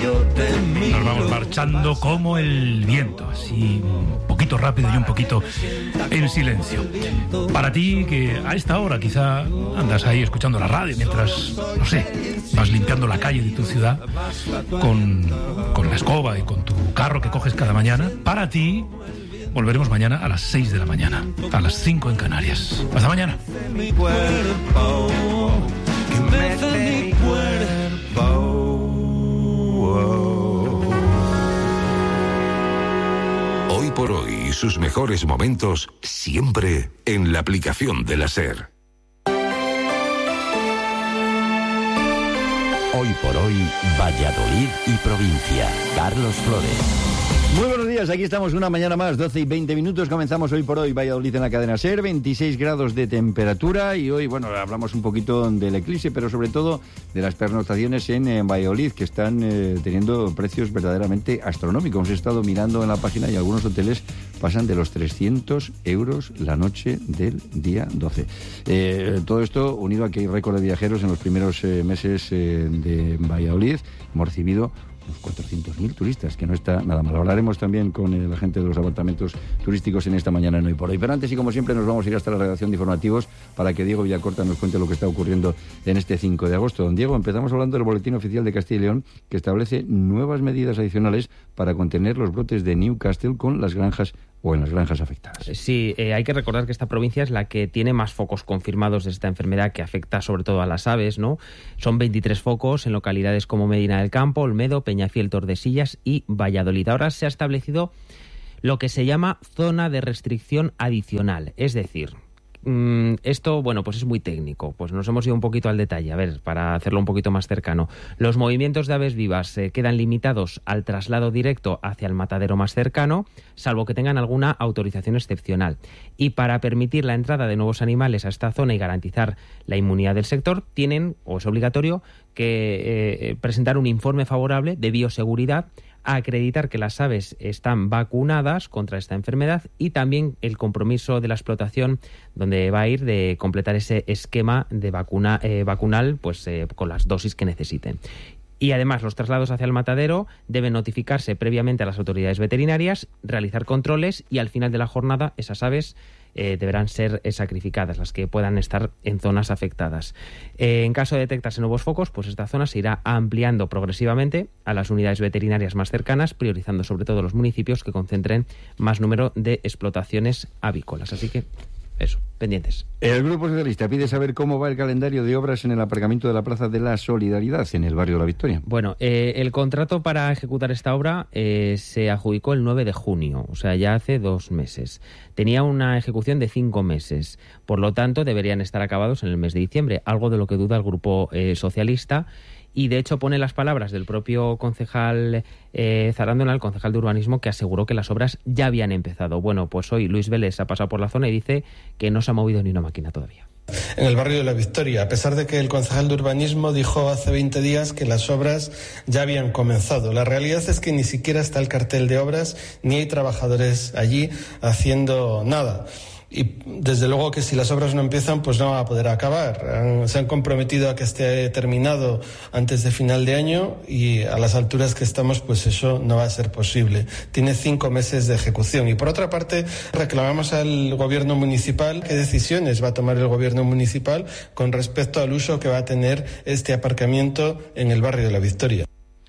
Nos vamos marchando como el viento, así un poquito rápido y un poquito en silencio. Para ti que a esta hora quizá andas ahí escuchando la radio mientras, no sé, vas limpiando la calle de tu ciudad con la escoba y con tu carro que coges cada mañana, para ti volveremos mañana a las 6 de la mañana, a las 5 en Canarias. Hasta mañana. Hoy por hoy y sus mejores momentos siempre en la aplicación de la SER. Hoy por hoy, Valladolid y provincia. Carlos Flores. Muy buenos días, aquí estamos una mañana más, 12 y 20 minutos. Comenzamos Hoy por Hoy, Valladolid en la cadena SER, 26 grados de temperatura. Y hoy, bueno, hablamos un poquito del eclipse, pero sobre todo de las pernoctaciones en Valladolid, que están teniendo precios verdaderamente astronómicos. Hemos estado mirando en la página y algunos hoteles pasan de los 300 euros la noche del día 12. Todo esto unido a que hay récord de viajeros en los primeros meses de Valladolid. Hemos recibido unos 400.000 turistas, que no está nada mal. Hablaremos también con la gente de los apartamentos turísticos en esta mañana en Hoy por Hoy. Pero antes, y como siempre, nos vamos a ir hasta la redacción de informativos para que Diego Villacorta nos cuente lo que está ocurriendo en este 5 de agosto. Don Diego, empezamos hablando del Boletín Oficial de Castilla y León, que establece nuevas medidas adicionales para contener los brotes de Newcastle con las granjas o en las granjas afectadas. Sí, hay que recordar que esta provincia es la que tiene más focos confirmados de esta enfermedad, que afecta sobre todo a las aves, ¿no? Son 23 focos en localidades como Medina del Campo, Olmedo, Peñafiel, Tordesillas y Valladolid. Ahora se ha establecido lo que se llama zona de restricción adicional, es decir, esto, bueno, pues es muy técnico, pues nos hemos ido un poquito al detalle, a ver, para hacerlo un poquito más cercano. Los movimientos de aves vivas quedan limitados al traslado directo hacia el matadero más cercano, salvo que tengan alguna autorización excepcional. Y para permitir la entrada de nuevos animales a esta zona y garantizar la inmunidad del sector, tienen, o es obligatorio, que presentar un informe favorable de bioseguridad, a acreditar que las aves están vacunadas contra esta enfermedad y también el compromiso de la explotación, donde va a ir de completar ese esquema de vacunal pues con las dosis que necesiten. Y además los traslados hacia el matadero deben notificarse previamente a las autoridades veterinarias, realizar controles y al final de la jornada esas aves deberán ser sacrificadas, las que puedan estar en zonas afectadas. En caso de detectarse nuevos focos, pues esta zona se irá ampliando progresivamente a las unidades veterinarias más cercanas, priorizando sobre todo los municipios que concentren más número de explotaciones avícolas. Así que eso, pendientes. El Grupo Socialista pide saber cómo va el calendario de obras en el aparcamiento de la Plaza de la Solidaridad, en el barrio de la Victoria. Bueno, el contrato para ejecutar esta obra se adjudicó el 9 de junio, o sea, ya hace 2 meses. Tenía una ejecución de 5 meses, por lo tanto deberían estar acabados en el mes de diciembre, algo de lo que duda el Grupo Socialista. Y de hecho pone las palabras del propio concejal Zarandona, el concejal de urbanismo, que aseguró que las obras ya habían empezado. Bueno, pues hoy Luis Vélez ha pasado por la zona y dice que no se ha movido ni una máquina todavía. En el barrio de la Victoria, a pesar de que el concejal de urbanismo dijo hace 20 días que las obras ya habían comenzado. La realidad es que ni siquiera está el cartel de obras, ni hay trabajadores allí haciendo nada. Y desde luego que si las obras no empiezan, pues no va a poder acabar. Se han comprometido a que esté terminado antes de final de año y a las alturas que estamos, pues eso no va a ser posible. Tiene 5 meses de ejecución. Y por otra parte, reclamamos al gobierno municipal qué decisiones va a tomar el gobierno municipal con respecto al uso que va a tener este aparcamiento en el barrio de la Victoria.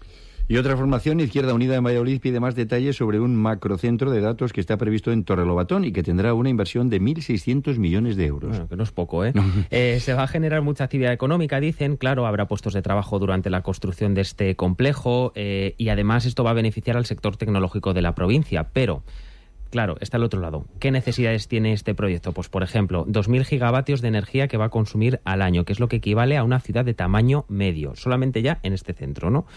Y otra formación, Izquierda Unida en Valladolid, pide más detalles sobre un macrocentro de datos que está previsto en Torrelobatón y que tendrá una inversión de 1.600 millones de euros. Bueno, que no es poco, ¿eh? No. Se va a generar mucha actividad económica, dicen. Claro, habrá puestos de trabajo durante la construcción de este complejo y además esto va a beneficiar al sector tecnológico de la provincia, pero claro, está al otro lado. ¿Qué necesidades tiene este proyecto? Pues, por ejemplo, 2.000 gigavatios de energía que va a consumir al año, que es lo que equivale a una ciudad de tamaño medio, solamente ya en este centro, ¿no?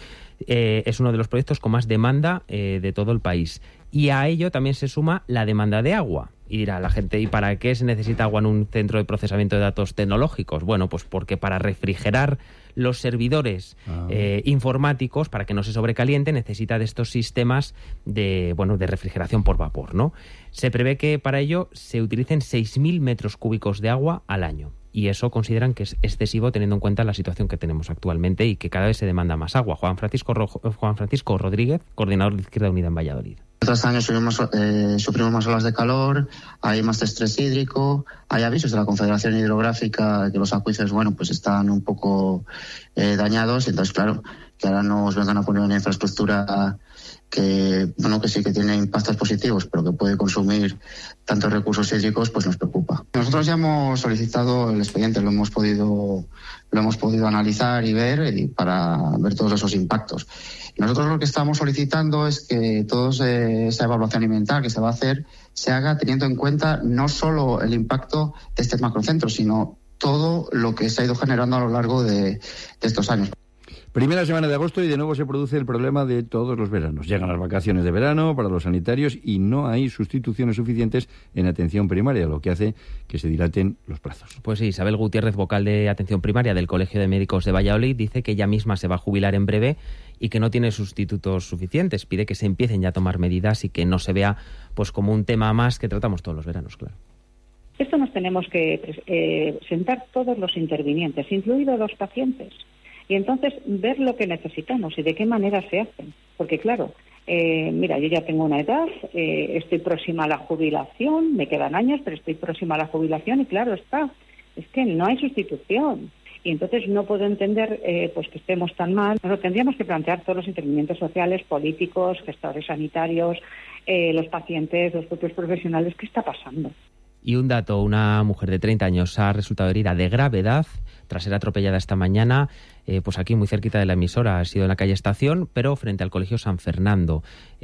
Es uno de los proyectos con más demanda de todo el país. Y a ello también se suma la demanda de agua. Y dirá la gente, ¿y para qué se necesita agua en un centro de procesamiento de datos tecnológicos? Bueno, pues porque para refrigerar los servidores informáticos, para que no se sobrecaliente, necesita de estos sistemas de refrigeración por vapor, ¿no? Se prevé que para ello se utilicen 6.000 metros cúbicos de agua al año. y eso consideran que es excesivo teniendo en cuenta la situación que tenemos actualmente y que cada vez se demanda más agua. Juan Francisco Rodríguez, coordinador de Izquierda Unida en Valladolid. Otros años sufrimos más olas de calor, hay más estrés hídrico, hay avisos de la Confederación Hidrográfica que los acuíferos, pues están un poco dañados, entonces claro, que ahora nos vengan a poner una infraestructura que sí que tiene impactos positivos, pero que puede consumir tantos recursos hídricos, pues nos preocupa. Nosotros ya hemos solicitado el expediente, lo hemos podido analizar y ver para ver todos esos impactos. Nosotros lo que estamos solicitando es que toda esa evaluación ambiental que se va a hacer se haga teniendo en cuenta no solo el impacto de este macrocentro, sino todo lo que se ha ido generando a lo largo de estos años. Primera semana de agosto y de nuevo se produce el problema de todos los veranos. Llegan las vacaciones de verano para los sanitarios y no hay sustituciones suficientes en atención primaria, lo que hace que se dilaten los plazos. Pues sí, Isabel Gutiérrez, vocal de atención primaria del Colegio de Médicos de Valladolid, dice que ella misma se va a jubilar en breve y que no tiene sustitutos suficientes. Pide que se empiecen ya a tomar medidas y que no se vea pues como un tema más que tratamos todos los veranos, claro. Esto nos tenemos que sentar todos los intervinientes, incluidos los pacientes. Y entonces ver lo que necesitamos y de qué manera se hacen. Porque claro, yo ya tengo una edad, estoy próxima a la jubilación, me quedan años, pero estoy próxima a la jubilación y claro está, es que no hay sustitución. Y entonces no puedo entender que estemos tan mal. Nos lo tendríamos que plantear todos los intervinientes sociales, políticos, gestores sanitarios, los pacientes, los propios profesionales. ¿Qué está pasando? Y un dato, una mujer de 30 años ha resultado herida de gravedad tras ser atropellada esta mañana, aquí muy cerquita de la emisora, ha sido en la calle Estación, pero frente al Colegio San Fernando.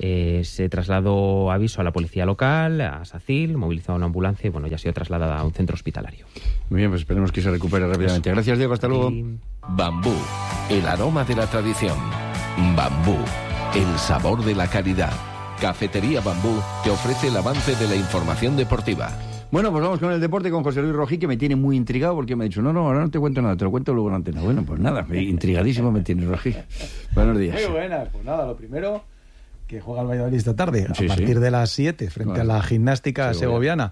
Se trasladó aviso a la policía local, a SACIL, movilizó a una ambulancia y ya ha sido trasladada a un centro hospitalario. Muy bien, pues esperemos que se recupere rápidamente. Gracias, Diego, hasta luego. Bambú, el aroma de la tradición. Bambú, el sabor de la calidad. Cafetería Bambú te ofrece el avance de la información deportiva. Bueno, pues vamos con el deporte con José Luis Rojí, que me tiene muy intrigado porque me ha dicho, no, ahora no te cuento nada, te lo cuento luego en antena. Bueno, pues nada, intrigadísimo me tiene Rojí. Buenos días. Muy buenas, pues nada, lo primero, que juega el Valladolid esta tarde, a partir de las 7, frente a la Gimnástica Segoviana.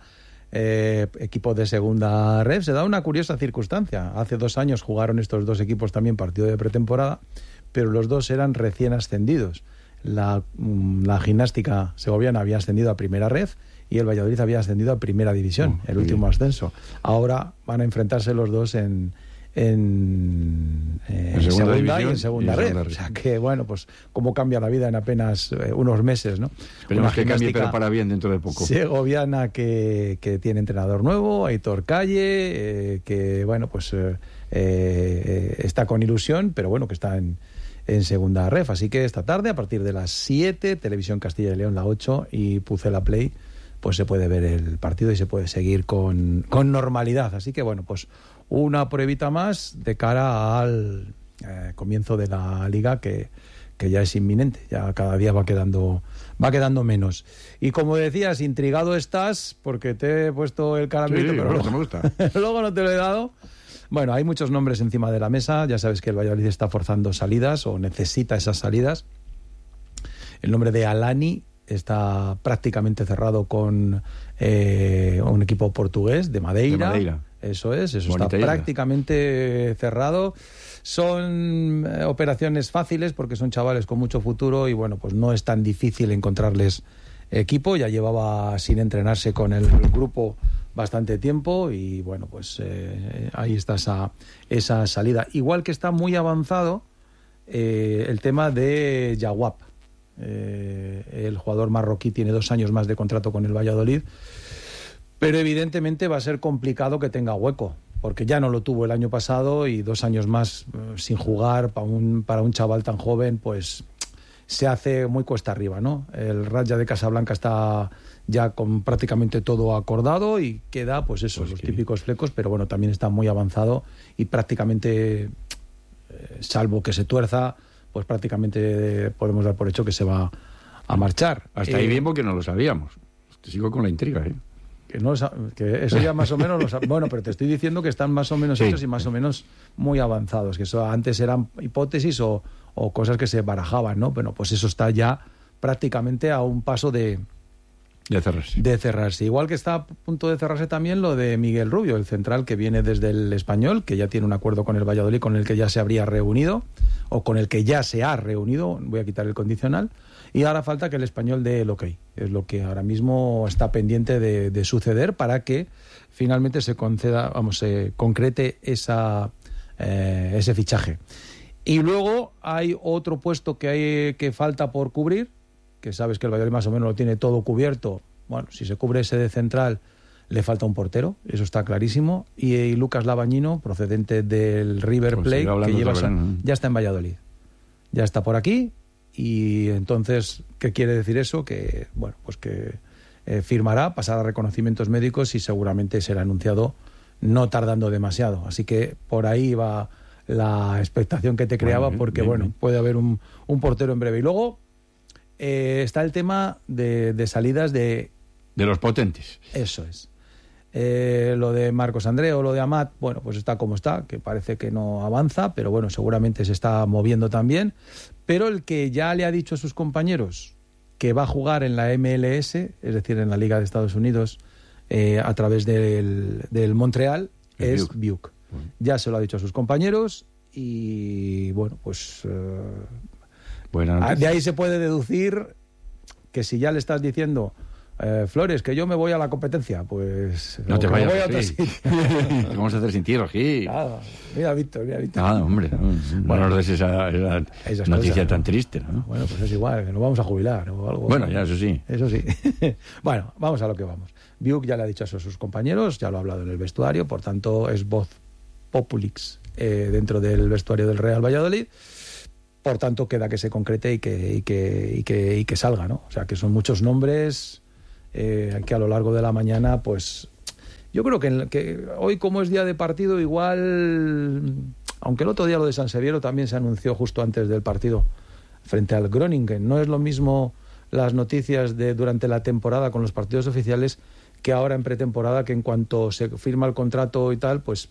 Equipo de segunda red. Se da una curiosa circunstancia. Hace 2 años jugaron estos dos equipos también partido de pretemporada, pero los dos eran recién ascendidos. La Gimnástica Segoviana había ascendido a primera red y el Valladolid había ascendido a primera división, el último ascenso. Ahora van a enfrentarse los dos en segunda y en segunda red. O sea que, pues cómo cambia la vida en apenas unos meses, ¿no? Esperemos que cambie, pero para bien dentro de poco. Segoviana que tiene entrenador nuevo, Aitor Calle, que, está con ilusión, pero que está en segunda ref. Así que esta tarde, a partir de las 7, Televisión Castilla y León la 8 y Pucela Play, pues se puede ver el partido y se puede seguir con normalidad. Así que una pruebita más de cara al comienzo de la liga que ya es inminente, ya cada día va quedando menos. Y como decías, intrigado estás porque te he puesto el caramelito, pero luego me gusta. Luego no te lo he dado. Bueno, hay muchos nombres encima de la mesa. Ya sabes que el Valladolid está forzando salidas o necesita esas salidas. El nombre de Alani está prácticamente cerrado con un equipo portugués de Madeira. Eso está prácticamente cerrado. Son operaciones fáciles porque son chavales con mucho futuro y no es tan difícil encontrarles equipo. Ya llevaba sin entrenarse con el grupo bastante tiempo y ahí está esa salida. Igual que está muy avanzado el tema de Jawab. El jugador marroquí tiene 2 años más de contrato con el Valladolid, pero evidentemente va a ser complicado que tenga hueco, porque ya no lo tuvo el año pasado y 2 años más sin jugar para un chaval tan joven, pues se hace muy cuesta arriba, ¿no? El Raja de Casablanca está ya con prácticamente todo acordado y queda los típicos flecos, pero también está muy avanzado y prácticamente, salvo que se tuerza, pues prácticamente podemos dar por hecho que se va a marchar. Hasta ahí bien porque no lo sabíamos. Te sigo con la intriga, ¿eh? Que eso ya más o menos lo bueno, pero te estoy diciendo que están más o menos hechos y más o menos muy avanzados, que eso antes eran hipótesis o cosas que se barajaban, ¿no? Bueno, pues eso está ya prácticamente a un paso de de cerrarse. Igual que está a punto de cerrarse también lo de Miguel Rubio, el central que viene desde el Español, que ya tiene un acuerdo con el Valladolid con el que ya se habría reunido, o con el que ya se ha reunido, voy a quitar el condicional, y ahora falta que el Español dé el ok. Es lo que ahora mismo está pendiente de suceder para que finalmente se concrete ese fichaje. Y luego hay otro puesto que falta por cubrir, que sabes que el Valladolid más o menos lo tiene todo cubierto. Bueno, si se cubre ese de central, le falta un portero, eso está clarísimo. Y Lucas Labañino, procedente del River Plate, que ya está en Valladolid. Ya está por aquí. Y entonces, ¿qué quiere decir eso? Que, bueno, pues que firmará, pasará reconocimientos médicos y seguramente será anunciado no tardando demasiado. Así que por ahí va la expectación que te creaba, porque bueno, puede haber un portero en breve. Y luego está el tema de salidas de los potentes. Eso es. Lo de Marcos Andreu, lo de Amat, bueno, pues está como está, que parece que no avanza, pero bueno, seguramente se está moviendo también. Pero el que ya le ha dicho a sus compañeros que va a jugar en la MLS, es decir, en la Liga de Estados Unidos, a través del Montreal, es Biuk. Ya se lo ha dicho a sus compañeros y bueno, pues de ahí se puede deducir que si ya le estás diciendo Flores, que yo me voy a la competencia, pues no te vayas a otro sitio. ¿Qué vamos a hacer sin ti, Rojí? Mira, Víctor. Hombre, no nos des esa noticia cosas, tan triste, ¿no? Bueno, pues es igual, que nos vamos a jubilar o algo. Bueno, ya, eso sí. Bueno, vamos a lo que vamos. Biuk ya le ha dicho a sus compañeros, ya lo ha hablado en el vestuario, por tanto es voz populix dentro del vestuario del Real Valladolid. Por tanto, queda que se concrete y que salga, ¿no? O sea, que son muchos nombres que a lo largo de la mañana, pues yo creo que hoy, como es día de partido, igual, aunque el otro día lo de San Severo también se anunció justo antes del partido frente al Groningen, no es lo mismo las noticias de durante la temporada con los partidos oficiales que ahora en pretemporada, que en cuanto se firma el contrato y tal, pues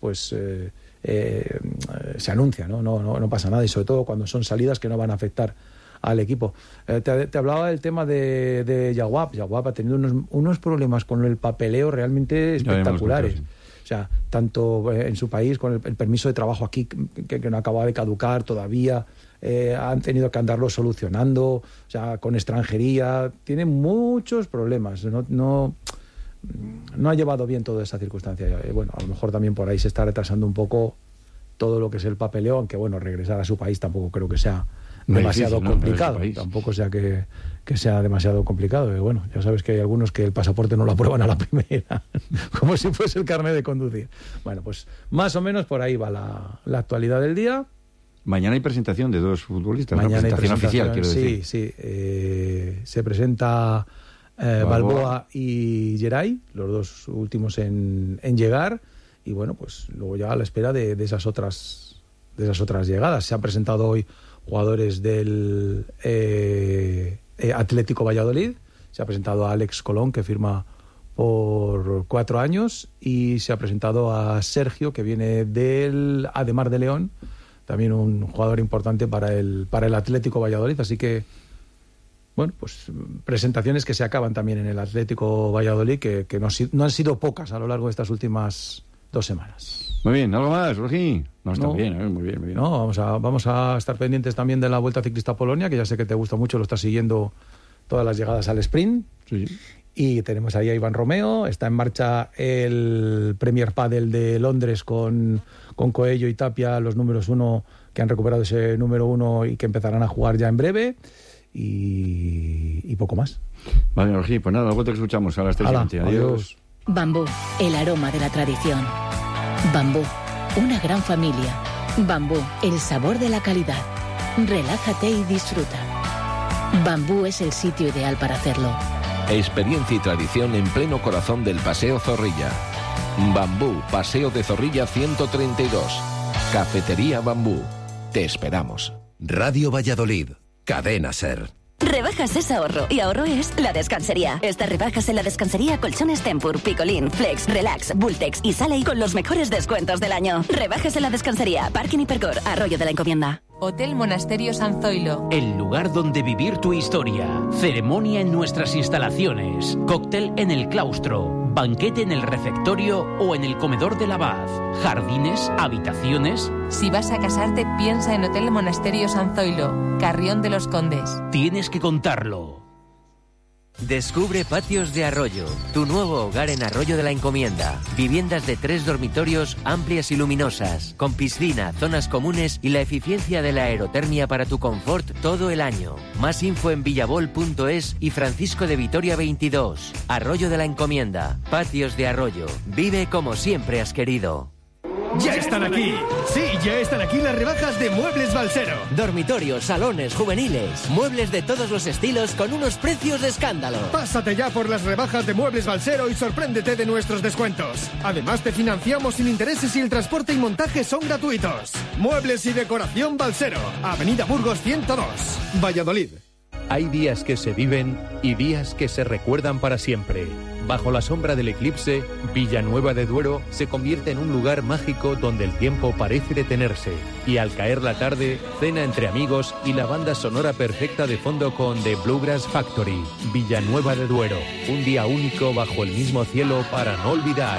se anuncia, ¿no? No pasa nada, y sobre todo cuando son salidas que no van a afectar al equipo. Te hablaba del tema de Jawab. Jawab ha tenido unos problemas con el papeleo realmente espectaculares. O sea, tanto en su país, con el permiso de trabajo aquí, que no acaba de caducar todavía, han tenido que andarlo solucionando, o sea, con extranjería, tiene muchos problemas. No ha llevado bien toda esa circunstancia. Bueno, a lo mejor también por ahí se está retrasando un poco todo lo que es el papeleo, aunque bueno, regresar a su país tampoco creo que sea demasiado complicado, tampoco sea que sea demasiado complicado. Bueno, ya sabes que hay algunos que el pasaporte no lo aprueban a la primera, como si fuese el carnet de conducir. Bueno, pues más o menos por ahí va la actualidad del día. Mañana hay presentación de dos futbolistas, mañana ¿no? Presentación oficial, quiero decir. Sí. Se presenta Balboa y Geray, los dos últimos en llegar, y bueno, pues luego ya a la espera de esas otras llegadas. Se han presentado hoy jugadores del Atlético Valladolid. Se ha presentado a Alex Colón, que firma por 4 años, y se ha presentado a Sergio, que viene del Ademar de León, también un jugador importante para el Atlético Valladolid. Así que bueno, pues presentaciones que se acaban también en el Atlético Valladolid, que no han sido pocas a lo largo de estas últimas 2 semanas. Muy bien, ¿algo más, Rojí? No, está bien, muy bien. No, vamos a estar pendientes también de la Vuelta Ciclista a Polonia, que ya sé que te gusta mucho, lo estás siguiendo todas las llegadas al sprint. Sí. Y tenemos ahí a Iván Romeo, está en marcha el Premier Padel de Londres con Coello y Tapia, los números 1, que han recuperado ese número 1 y que empezarán a jugar ya en breve, y poco más. Vale, Rojí, pues nada, luego te escuchamos a las 3:20. Adiós. Bambú, el aroma de la tradición. Bambú, una gran familia. Bambú, el sabor de la calidad. Relájate y disfruta. Bambú es el sitio ideal para hacerlo. Experiencia y tradición en pleno corazón del Paseo Zorrilla. Bambú, Paseo de Zorrilla 132. Cafetería Bambú. Te esperamos. Radio Valladolid. Cadena SER. Rebajas es ahorro, y ahorro es La Descansería. Estas rebajas en La Descansería: colchones Tempur, Picolín, Flex, Relax, Bultex y Saley con los mejores descuentos del año. Rebajas en La Descansería, Parking Hipercor, Arroyo de la Encomienda. Hotel Monasterio San Zoilo. El lugar donde vivir tu historia. Ceremonia en nuestras instalaciones. Cóctel en el claustro. Banquete en el refectorio o en el comedor del abad. Jardines, habitaciones. Si vas a casarte, piensa en Hotel Monasterio San Zoilo, Carrión de los Condes. Tienes que contarlo. Descubre Patios de Arroyo, tu nuevo hogar en Arroyo de la Encomienda. Viviendas de 3 dormitorios amplias y luminosas, con piscina, zonas comunes y la eficiencia de la aerotermia para tu confort todo el año. Más info en villabol.es y Francisco de Vitoria 22. Arroyo de la Encomienda, Patios de Arroyo. Vive como siempre has querido. ¡Ya están aquí! Sí, ya están aquí las rebajas de Muebles Balsero. Dormitorios, salones, juveniles, muebles de todos los estilos con unos precios de escándalo. Pásate ya por las rebajas de Muebles Balsero y sorpréndete de nuestros descuentos. Además te financiamos sin intereses y el transporte y montaje son gratuitos. Muebles y decoración Balsero, Avenida Burgos 102, Valladolid. Hay días que se viven y días que se recuerdan para siempre. Bajo la sombra del eclipse, Villanueva de Duero se convierte en un lugar mágico donde el tiempo parece detenerse. Y al caer la tarde, cena entre amigos y la banda sonora perfecta de fondo con The Bluegrass Factory. Villanueva de Duero, un día único bajo el mismo cielo para no olvidar.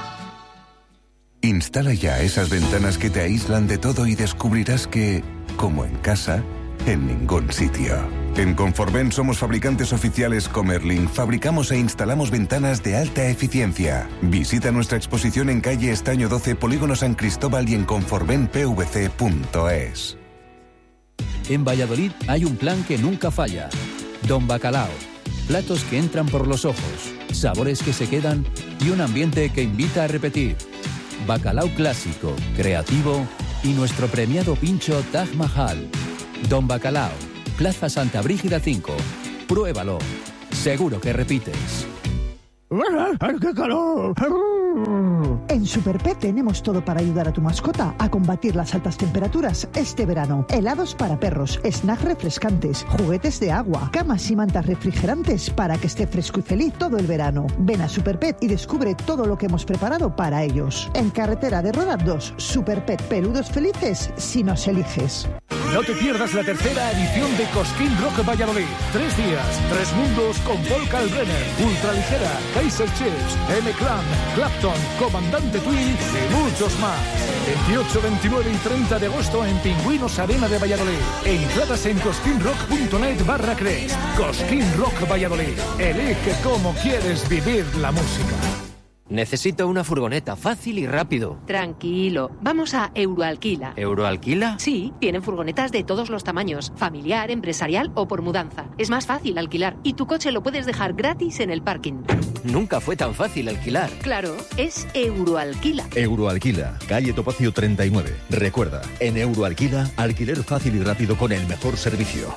Instala ya esas ventanas que te aíslan de todo y descubrirás que, como en casa, en ningún sitio. En Conforven somos fabricantes oficiales Comerlin. Fabricamos e instalamos ventanas de alta eficiencia. Visita nuestra exposición en calle Estaño 12, Polígono San Cristóbal y en conforvenpvc.es. En Valladolid hay un plan que nunca falla. Don Bacalao. Platos que entran por los ojos, sabores que se quedan y un ambiente que invita a repetir. Bacalao clásico, creativo y nuestro premiado pincho Taj Mahal. Don Bacalao. Plaza Santa Brígida 5. Pruébalo. Seguro que repites. ¡Qué calor! En Superpet tenemos todo para ayudar a tu mascota a combatir las altas temperaturas este verano. Helados para perros, snacks refrescantes, juguetes de agua, camas y mantas refrigerantes para que esté fresco y feliz todo el verano. Ven a Superpet y descubre todo lo que hemos preparado para ellos. En Carretera de Rodas 2, Superpet, peludos felices si nos eliges. No te pierdas la tercera edición de Cosquín Rock Valladolid. 3 días, 3 mundos con Paul Kalbrenner, Ultraligera, Kaiser Chiefs, M-Clan, Clapton, Comandante Twin y muchos más. 28, 29 y 30 de agosto en Pingüinos Arena de Valladolid. Entradas en cosquinrock.net/Cres. Cosquín Rock Valladolid. Elige cómo quieres vivir la música. Necesito una furgoneta fácil y rápido. Tranquilo, vamos a Euroalquila. ¿Euroalquila? Sí, tienen furgonetas de todos los tamaños, familiar, empresarial o por mudanza. Es más fácil alquilar y tu coche lo puedes dejar gratis en el parking. Nunca fue tan fácil alquilar. Claro, es Euroalquila. Euroalquila, calle Topacio 39. Recuerda, en Euroalquila, alquiler fácil y rápido con el mejor servicio.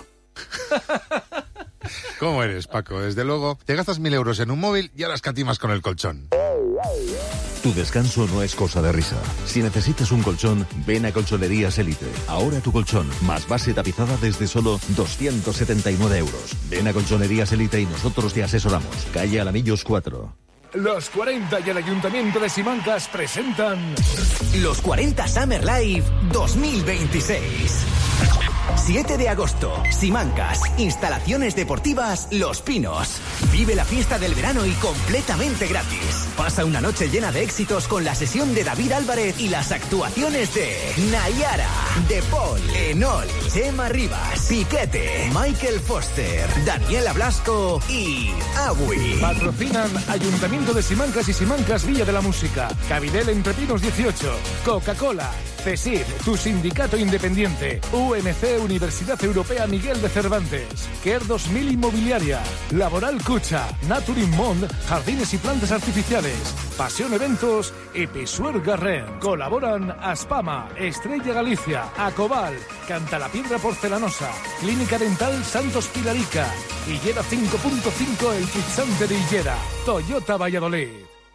¿Cómo eres, Paco? Desde luego, te gastas 1.000 euros en un móvil y ahora escatimas con el colchón. Tu descanso no es cosa de risa. Si necesitas un colchón, ven a Colchonerías Elite. Ahora tu colchón, más base tapizada desde solo 279 euros. Ven a Colchonerías Elite y nosotros te asesoramos. Calle Alamillos 4. Los 40 y el Ayuntamiento de Simancas presentan... Los 40 Summer Live 2026. 7 de agosto, Simancas, instalaciones deportivas Los Pinos. Vive la fiesta del verano y completamente gratis. Pasa una noche llena de éxitos con la sesión de David Álvarez y las actuaciones de Nayara, De Paul, Enol, Chema Rivas, Piquete, Michael Foster, Daniela Blasco y Awi. Patrocinan Ayuntamiento de Simancas y Simancas Villa de la Música, Cabidel Entre Pinos 18, Coca-Cola, CESID, tu sindicato independiente, UMC Universidad Europea Miguel de Cervantes, Care 2000 Inmobiliaria, Laboral Cucha, Naturin Mond, Jardines y Plantas Artificiales, Pasión Eventos y Pisuer Garren. Colaboran Aspama, Estrella Galicia, Acobal, Cantalapiedra Porcelanosa, Clínica Dental Santos Pilarica, Higuera 5.5 El Kitsante de Higuera, Toyota Valladolid.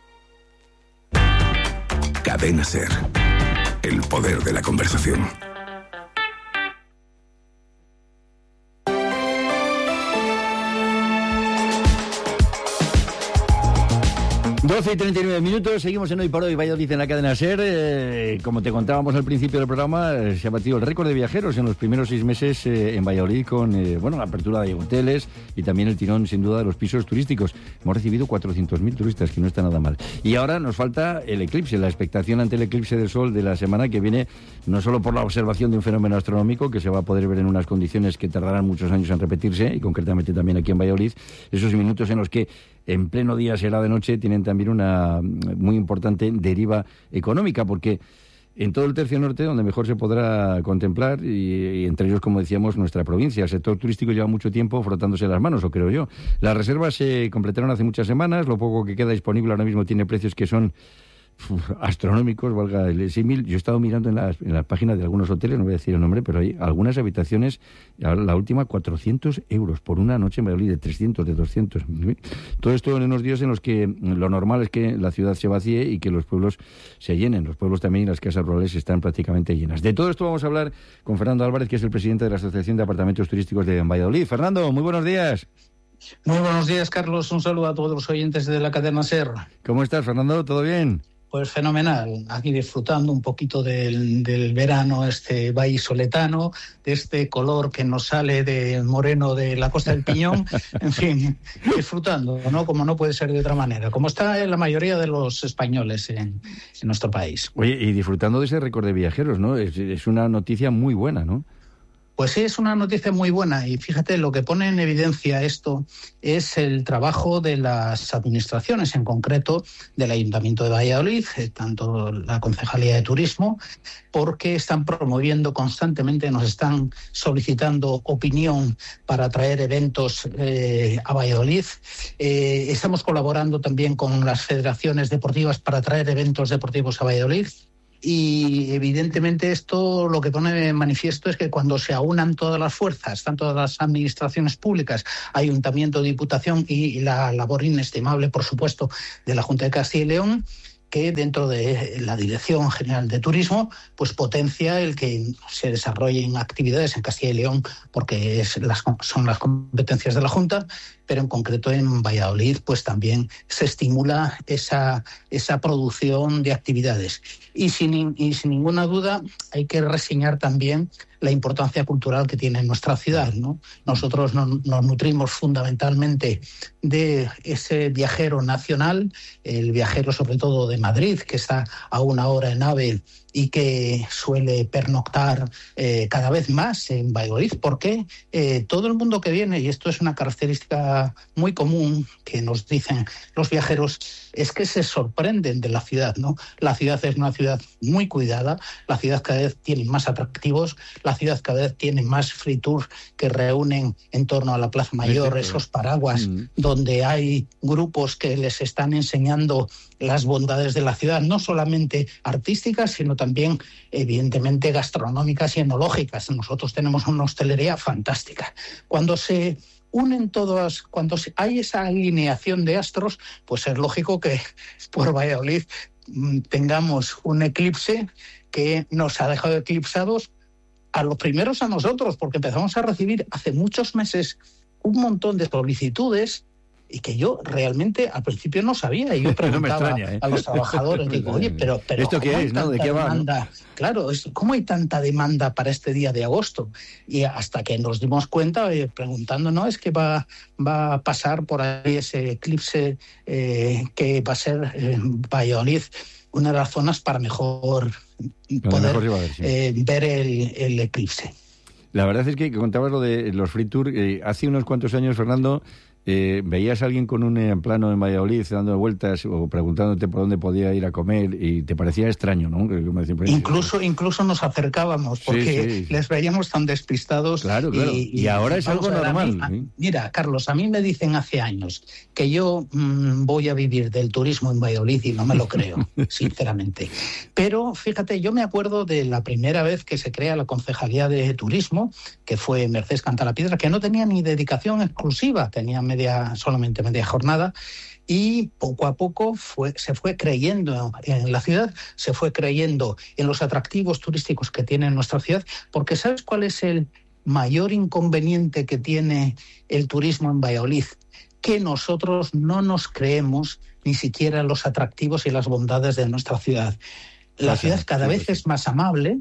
Cadena SER. El poder de la conversación. 12:39, seguimos en Hoy por Hoy, Valladolid en la cadena SER. Como te contábamos al principio del programa, se ha batido el récord de viajeros en los primeros 6 meses en Valladolid con la apertura de hoteles y también el tirón, sin duda, de los pisos turísticos. Hemos recibido 400.000 turistas, que no está nada mal. Y ahora nos falta el eclipse, la expectación ante el eclipse del sol de la semana que viene, no solo por la observación de un fenómeno astronómico que se va a poder ver en unas condiciones que tardarán muchos años en repetirse, y concretamente también aquí en Valladolid, esos minutos en los que en pleno día será de noche, tienen también una muy importante deriva económica, porque en todo el tercio norte, donde mejor se podrá contemplar, y entre ellos, como decíamos, nuestra provincia. El sector turístico lleva mucho tiempo frotándose las manos, o creo yo. Las reservas se completaron hace muchas semanas, lo poco que queda disponible ahora mismo tiene precios que son astronómicos, valga el símil. Yo he estado mirando en las páginas de algunos hoteles, no voy a decir el nombre, pero hay algunas habitaciones, la última 400 euros por una noche en Valladolid, de 300, de 200. Todo esto en unos días en los que lo normal es que la ciudad se vacíe y que los pueblos se llenen. Los pueblos también y las casas rurales están prácticamente llenas. De todo esto vamos a hablar con Fernando Álvarez, que es el presidente de la Asociación de Apartamentos Turísticos de Valladolid. Fernando, muy buenos días. Muy buenos días, Carlos. Un saludo a todos los oyentes de la cadena SER. ¿Cómo estás, Fernando? ¿Todo bien? Pues fenomenal, aquí disfrutando un poquito del verano vallisoletano, de este color que nos sale de moreno de la Costa del Piñón, en fin, disfrutando, ¿no? Como no puede ser de otra manera, como está la mayoría de los españoles en nuestro país. Oye, y disfrutando de ese récord de viajeros, ¿no? Es una noticia muy buena, ¿no? Pues sí, es una noticia muy buena, y fíjate, lo que pone en evidencia esto es el trabajo de las administraciones, en concreto del Ayuntamiento de Valladolid, tanto la Concejalía de Turismo, porque están promoviendo constantemente, nos están solicitando opinión para traer eventos a Valladolid. Estamos colaborando también con las federaciones deportivas para traer eventos deportivos a Valladolid. Y evidentemente esto lo que pone de manifiesto es que cuando se aunan todas las fuerzas, tanto las administraciones públicas, Ayuntamiento, Diputación y la labor inestimable, por supuesto, de la Junta de Castilla y León, que dentro de la Dirección General de Turismo pues potencia el que se desarrollen actividades en Castilla y León, porque son las competencias de la Junta, pero en concreto en Valladolid pues también se estimula esa producción de actividades. Y sin ninguna duda hay que reseñar también la importancia cultural que tiene nuestra ciudad, ¿no? Nosotros nos nutrimos fundamentalmente de ese viajero nacional, el viajero sobre todo de Madrid, que está a 1 hora en AVE y que suele pernoctar cada vez más en Valladolid, porque todo el mundo que viene, y esto es una característica muy común que nos dicen los viajeros, es que se sorprenden de la ciudad, ¿no? La ciudad es una ciudad muy cuidada, la ciudad cada vez tiene más atractivos, la ciudad cada vez tiene más free tours que reúnen en torno a la Plaza Mayor, esos paraguas donde hay grupos que les están enseñando las bondades de la ciudad, no solamente artísticas, sino también, evidentemente, gastronómicas y enológicas. Nosotros tenemos una hostelería fantástica. Cuando se unen todas, cuando hay esa alineación de astros, pues es lógico que por Valladolid tengamos un eclipse que nos ha dejado eclipsados a los primeros a nosotros, porque empezamos a recibir hace muchos meses un montón de solicitudes y que yo realmente al principio no sabía. Y yo preguntaba a los trabajadores, digo, oye, pero ¿esto qué es, no? ¿De qué va? Demanda? Claro, ¿cómo hay tanta demanda para este día de agosto? Y hasta que nos dimos cuenta, preguntando, ¿no? Es que va a pasar por ahí ese eclipse que va a ser Valladolid una de las zonas para mejor poder ver el eclipse. La verdad es que contabas lo de los free tour. Hace unos cuantos años, Fernando, veías a alguien con un plano en Valladolid dando vueltas o preguntándote por dónde podía ir a comer y te parecía extraño, ¿no? Incluso nos acercábamos porque les veíamos tan despistados. Claro. Y ahora es algo normal. Mira, Carlos, a mí me dicen hace años que yo voy a vivir del turismo en Valladolid y no me lo creo, sinceramente. Pero fíjate, yo me acuerdo de la primera vez que se crea la Concejalía de Turismo, que fue Mercedes Cantalapiedra, que no tenía ni dedicación exclusiva, tenía solamente media jornada, y poco a poco se fue creyendo en la ciudad, se fue creyendo en los atractivos turísticos que tiene nuestra ciudad, porque ¿sabes cuál es el mayor inconveniente que tiene el turismo en Valladolid? Que nosotros no nos creemos ni siquiera los atractivos y las bondades de nuestra ciudad. La ciudad cada vez es más amable,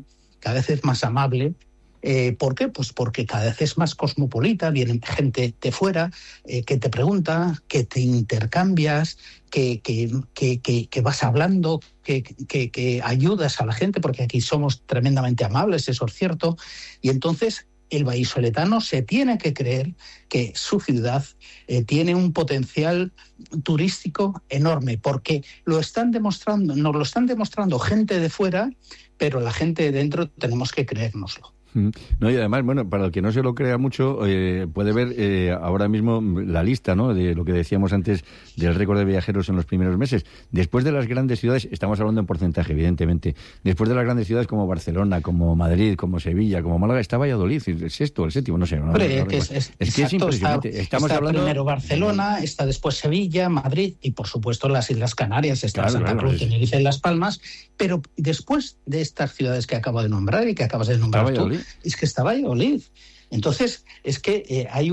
¿por qué? Pues porque cada vez es más cosmopolita, viene gente de fuera que te pregunta, que te intercambias, que vas hablando, que ayudas a la gente, porque aquí somos tremendamente amables, eso es cierto, y entonces el vallisoletano se tiene que creer que su ciudad tiene un potencial turístico enorme, porque nos lo están demostrando gente de fuera, pero la gente de dentro tenemos que creérnoslo. No, y además, bueno, para el que no se lo crea mucho, puede ver ahora mismo la lista, ¿no?, de lo que decíamos antes del récord de viajeros en los primeros meses. Después de las grandes ciudades, estamos hablando en porcentaje, evidentemente, después de las grandes ciudades como Barcelona, como Madrid, como Sevilla, como Málaga, está Valladolid, el sexto, el séptimo, no sé. Es que es impresionante. Está primero Barcelona, está después Sevilla, Madrid y, por supuesto, las Islas Canarias, está Santa Cruz, Tenerife y Las Palmas, pero después de estas ciudades que acabo de nombrar y que acabas de nombrar tú, es que está Valladolid. Entonces, es que hay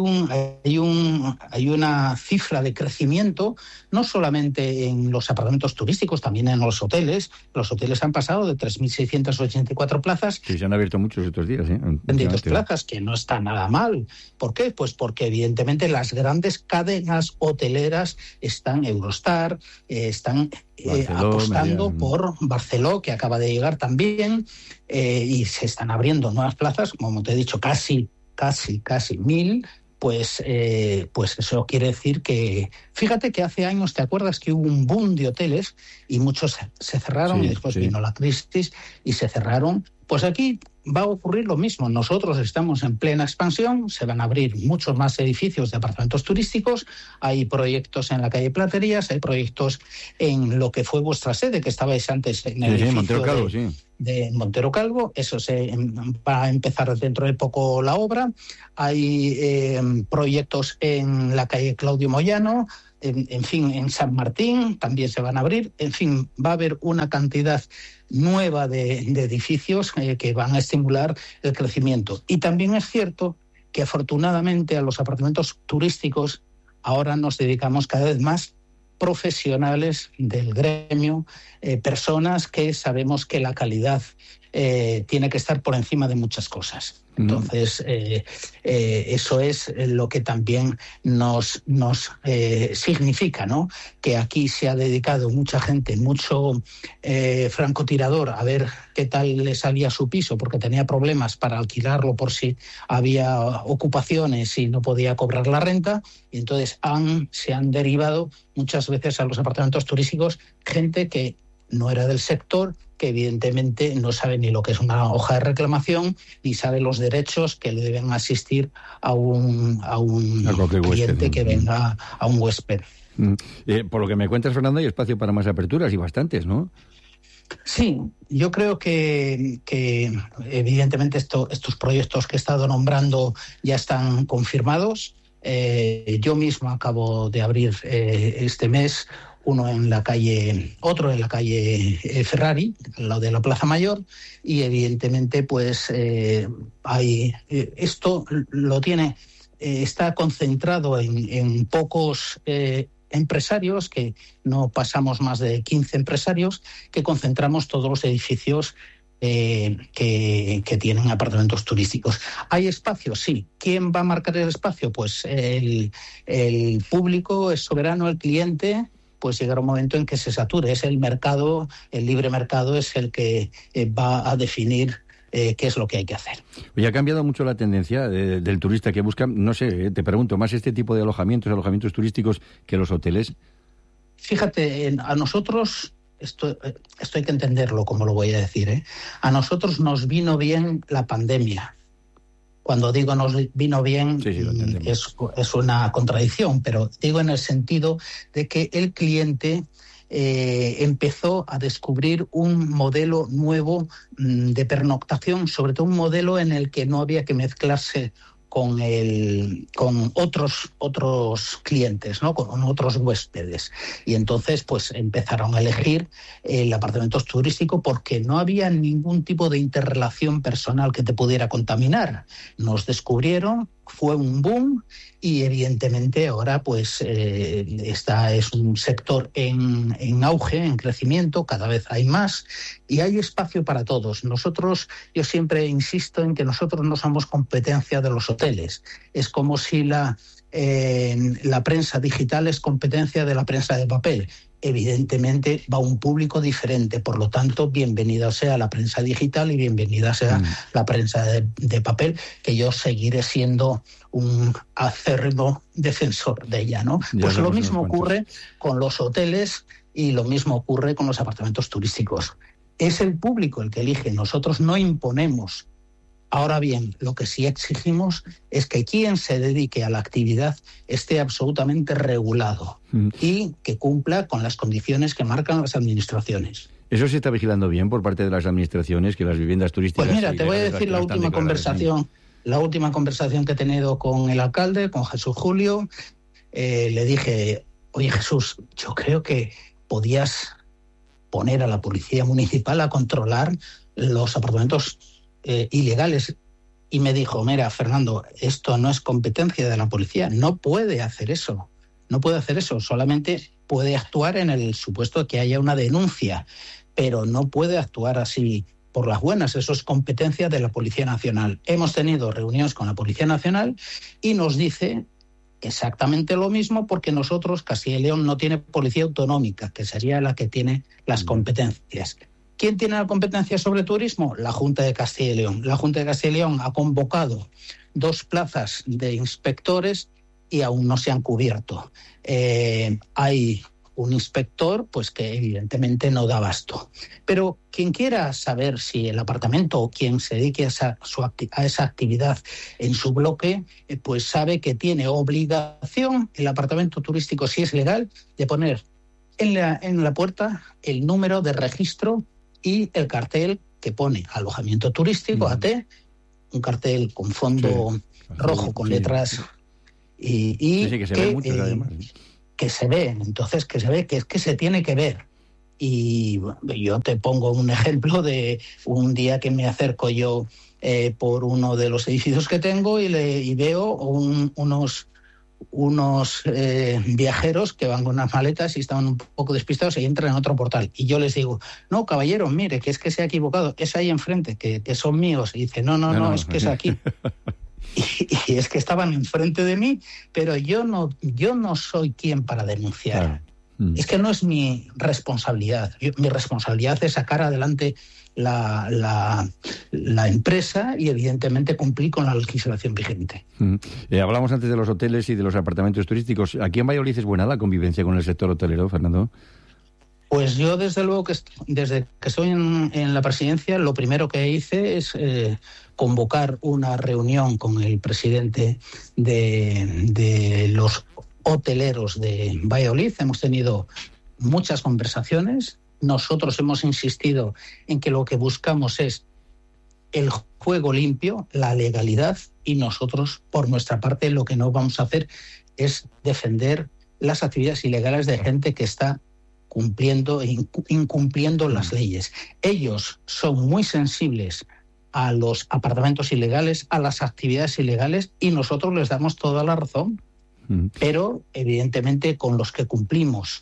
una cifra de crecimiento, no solamente en los apartamentos turísticos, también en los hoteles. Los hoteles han pasado de 3.684 plazas. Sí, se han abierto muchos estos días, ¿eh? 22 plazas, que no está nada mal. ¿Por qué? Pues porque evidentemente las grandes cadenas hoteleras están, Eurostar, están apostando por Barceló, que acaba de llegar también, y se están abriendo nuevas plazas, como te he dicho, casi 1.000, pues eso quiere decir que, fíjate que hace años, ¿te acuerdas que hubo un boom de hoteles y muchos se cerraron y después vino la crisis y se cerraron? Pues aquí va a ocurrir lo mismo. Nosotros estamos en plena expansión, se van a abrir muchos más edificios de apartamentos turísticos, hay proyectos en la calle Platerías, hay proyectos en lo que fue vuestra sede, que estabais antes en el edificio Montero Calvo, de Montero Calvo. Eso va a empezar dentro de poco la obra. Hay proyectos en la calle Claudio Moyano, en fin, en San Martín también se van a abrir. En fin, va a haber una cantidad nueva de edificios que van a estimular el crecimiento. Y también es cierto que afortunadamente a los apartamentos turísticos ahora nos dedicamos cada vez más profesionales del gremio, personas que sabemos que la calidad tiene que estar por encima de muchas cosas. Entonces, eso es lo que también nos significa, ¿no?, que aquí se ha dedicado mucha gente, mucho francotirador, a ver qué tal le salía su piso, porque tenía problemas para alquilarlo por si había ocupaciones y no podía cobrar la renta, y entonces se han derivado muchas veces a los apartamentos turísticos gente que no era del sector, que evidentemente no sabe ni lo que es una hoja de reclamación, ni sabe los derechos que le deben asistir a un cliente que venga, a un huésped. Por lo que me cuentas, Fernando, hay espacio para más aperturas y bastantes, ¿no? Sí, yo creo que evidentemente estos proyectos que he estado nombrando ya están confirmados. Yo mismo acabo de abrir este mes otro en la calle Ferrari, al lado de la Plaza Mayor, y evidentemente pues esto lo tiene, está concentrado en pocos empresarios, que no pasamos más de 15 empresarios, que concentramos todos los edificios que tienen apartamentos turísticos. ¿Hay espacio? Sí. ¿Quién va a marcar el espacio? Pues el público es soberano, el cliente. Pues llegará un momento en que se sature. Es el mercado, el libre mercado es el que va a definir qué es lo que hay que hacer. Oye, ha cambiado mucho la tendencia del turista que busca, no sé, te pregunto, más este tipo de alojamientos turísticos que los hoteles. Fíjate, a nosotros, esto hay que entenderlo, como lo voy a decir, a nosotros nos vino bien la pandemia. Cuando digo nos vino bien, es una contradicción, pero digo en el sentido de que el cliente empezó a descubrir un modelo nuevo de pernoctación, sobre todo un modelo en el que no había que mezclarse con otros clientes, ¿no?, con otros huéspedes. Y entonces pues empezaron a elegir el apartamento turístico porque no había ningún tipo de interrelación personal que te pudiera contaminar. Nos descubrieron fue un boom y evidentemente ahora pues es un sector en auge, en crecimiento, cada vez hay más y hay espacio para todos. Yo siempre insisto en que nosotros no somos competencia de los hoteles. Es como si la prensa digital es competencia de la prensa de papel. Evidentemente va a un público diferente, por lo tanto, bienvenida sea la prensa digital y bienvenida sea la prensa de papel, que yo seguiré siendo un acérrimo defensor de ella, ¿no? Pues lo mismo ocurre con los hoteles y lo mismo ocurre con los apartamentos turísticos. Es el público el que elige, nosotros no imponemos. Ahora bien, lo que sí exigimos es que quien se dedique a la actividad esté absolutamente regulado y que cumpla con las condiciones que marcan las administraciones. ¿Eso se está vigilando bien por parte de las administraciones, que las viviendas turísticas... Pues mira, te voy a decir la última conversación que he tenido con el alcalde, con Jesús Julio. Le dije, oye Jesús, yo creo que podías poner a la policía municipal a controlar los apartamentos ilegales, y me dijo, mira, Fernando, esto no es competencia de la policía, no puede hacer eso, solamente puede actuar en el supuesto de que haya una denuncia, pero no puede actuar así por las buenas, eso es competencia de la Policía Nacional. Hemos tenido reuniones con la Policía Nacional y nos dice exactamente lo mismo, porque nosotros, Castilla y León, no tiene policía autonómica, que sería la que tiene las competencias. ¿Quién tiene la competencia sobre turismo? La Junta de Castilla y León. La Junta de Castilla y León ha convocado 2 plazas de inspectores y aún no se han cubierto. Hay un inspector pues que evidentemente no da abasto. Pero quien quiera saber si el apartamento o quien se dedique a esa actividad en su bloque, pues sabe que tiene obligación el apartamento turístico, si es legal, de poner en la puerta el número de registro y el cartel que pone alojamiento turístico, AT, un cartel con fondo rojo con letras y que se ve mucho, además. Que se ve, entonces que se ve, que es que se tiene que ver. Y yo te pongo un ejemplo de un día que me acerco yo por uno de los edificios que tengo y veo unos viajeros que van con unas maletas y estaban un poco despistados y entran en otro portal. Y yo les digo, no, caballero, mire, que es que se ha equivocado, es ahí enfrente, que son míos. Y dice, no, es que es aquí. Y es que estaban enfrente de mí, pero yo no soy quien para denunciar. Claro. Es que no es mi responsabilidad. Mi responsabilidad es sacar adelante la empresa y evidentemente cumplir con la legislación vigente. Hablamos antes de los hoteles y de los apartamentos turísticos. ¿Aquí en Valladolid es buena la convivencia con el sector hotelero, Fernando? Pues yo desde luego que desde que estoy en la presidencia, lo primero que hice es convocar una reunión con el presidente de los hoteleros de Valladolid. Hemos tenido muchas conversaciones. Nosotros hemos insistido en que lo que buscamos es el juego limpio, la legalidad, y nosotros, por nuestra parte, lo que no vamos a hacer es defender las actividades ilegales de gente que está incumpliendo las leyes. Ellos son muy sensibles a los apartamentos ilegales, a las actividades ilegales, y nosotros les damos toda la razón. Pero, evidentemente, con los que cumplimos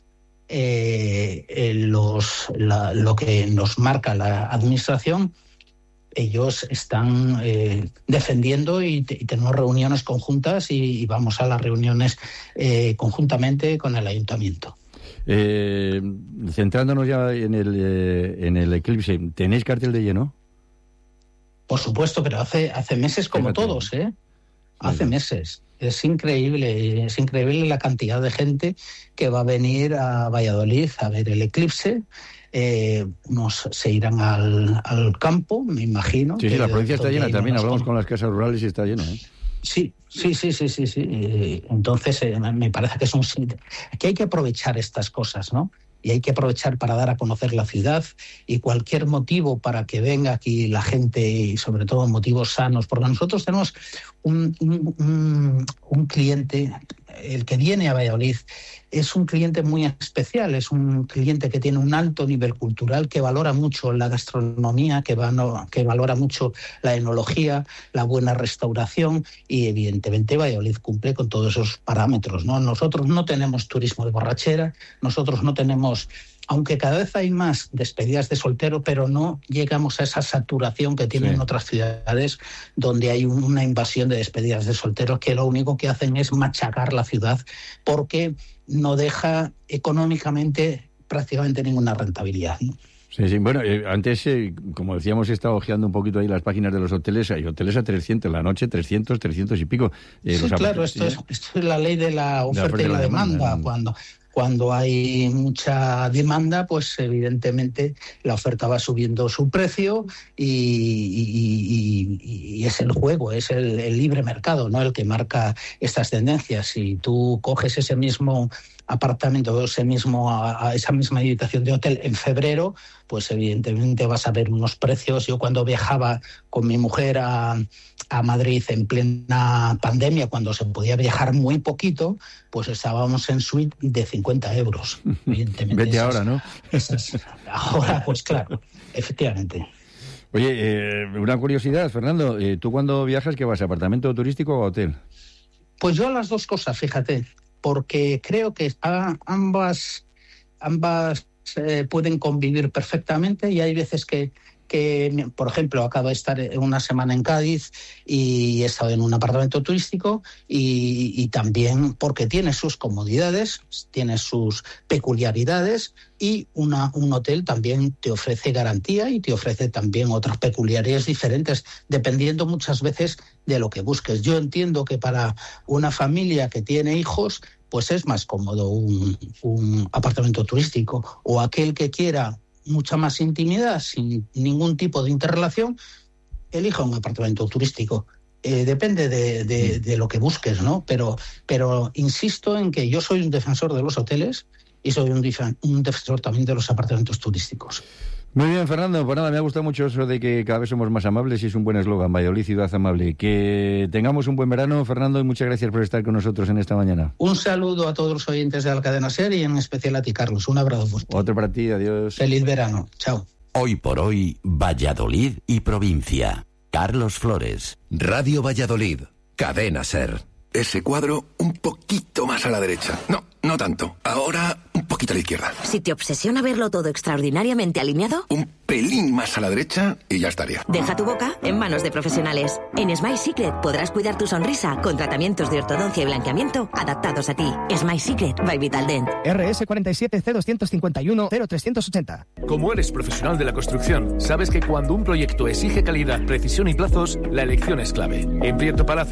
lo que nos marca la administración, ellos están defendiendo y tenemos reuniones conjuntas y vamos a las reuniones conjuntamente con el ayuntamiento. Centrándonos ya en el eclipse, ¿tenéis cartel de lleno? Por supuesto, pero hace meses, como todos, hace meses. Es increíble la cantidad de gente que va a venir a Valladolid a ver el eclipse. Unos se irán al campo, me imagino. Sí, la provincia está llena también. Hablamos con las casas rurales y está llena. Sí. Entonces, me parece que que hay que aprovechar estas cosas, ¿no? Y hay que aprovechar para dar a conocer la ciudad, y cualquier motivo para que venga aquí la gente, y sobre todo motivos sanos, porque nosotros tenemos un cliente, el que viene a Valladolid, es un cliente muy especial, es un cliente que tiene un alto nivel cultural, que valora mucho la gastronomía, que valora mucho la enología, la buena restauración, y evidentemente Valladolid cumple con todos esos parámetros, ¿no? Nosotros no tenemos turismo de borrachera, nosotros no tenemos, aunque cada vez hay más despedidas de soltero, pero no llegamos a esa saturación que tienen otras ciudades donde hay una invasión de despedidas de solteros que lo único que hacen es machacar la ciudad porque no deja económicamente prácticamente ninguna rentabilidad, ¿no? Sí. Bueno, antes, como decíamos, he estado ojeando un poquito ahí las páginas de los hoteles. Hay hoteles a 300, la noche 300 y pico. Sí, claro, esto es la ley de la oferta y la demanda. Cuando hay mucha demanda, pues evidentemente la oferta va subiendo su precio y es el juego, es el libre mercado, ¿no?, el que marca estas tendencias. Si tú coges ese mismo apartamento, esa misma habitación de hotel en febrero, pues evidentemente vas a ver unos precios. Yo cuando viajaba con mi mujer a Madrid en plena pandemia, cuando se podía viajar muy poquito, pues estábamos en suite de 50 euros. Evidentemente. Vete ahora, ¿no? Ahora, pues claro, efectivamente. Oye, una curiosidad, Fernando, ¿tú cuando viajas qué vas, apartamento turístico o hotel? Pues yo las dos cosas, fíjate, porque creo que ambas pueden convivir perfectamente, y hay veces que, por ejemplo, acabo de estar una semana en Cádiz y he estado en un apartamento turístico y también porque tiene sus comodidades, tiene sus peculiaridades, y un hotel también te ofrece garantía y te ofrece también otras peculiaridades diferentes, dependiendo muchas veces de lo que busques. Yo entiendo que para una familia que tiene hijos, pues es más cómodo un apartamento turístico, o aquel que quiera mucha más intimidad sin ningún tipo de interrelación, elija un apartamento turístico. Depende de lo que busques, ¿no? Pero insisto en que yo soy un defensor de los hoteles y soy un defensor también de los apartamentos turísticos. Muy bien, Fernando, pues nada, me ha gustado mucho eso de que cada vez somos más amables, y es un buen eslogan, Valladolid, ciudad amable. Que tengamos un buen verano, Fernando, y muchas gracias por estar con nosotros en esta mañana. Un saludo a todos los oyentes de la cadena SER y en especial a ti, Carlos. Un abrazo fuerte. Otro para ti, adiós. Feliz verano, chao. Hoy por hoy, Valladolid y provincia. Carlos Flores. Radio Valladolid, cadena SER. Ese cuadro un poquito más a la derecha. No tanto. Ahora un poquito a la izquierda. Si te obsesiona verlo todo extraordinariamente alineado, Un pelín más a la derecha y ya estaría. deja tu boca en manos de profesionales. En Smile Secret podrás cuidar tu sonrisa con tratamientos de ortodoncia y blanqueamiento adaptados a ti. Smile Secret by Vitaldent. RS47 C251 0380. Como eres profesional de la construcción, sabes que cuando un proyecto exige calidad, precisión y plazos, la elección es clave. En Prieto Palacio